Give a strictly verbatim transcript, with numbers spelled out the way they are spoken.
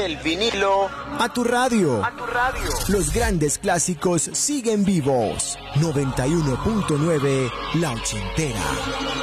del vinilo a tu radio. a tu radio. Los grandes clásicos siguen vivos. noventa y uno punto nueve La Ochentera.